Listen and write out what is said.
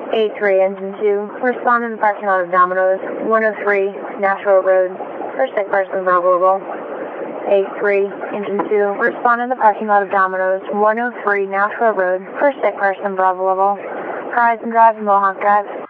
A3 Engine 2, respond in the parking lot of Domino's, 103 Nashville Road, for sick person available. A3 Engine 2, respond in the parking lot of Domino's, 103 Nashville Road, for sick person available. Horizon Drive and Mohawk Drive.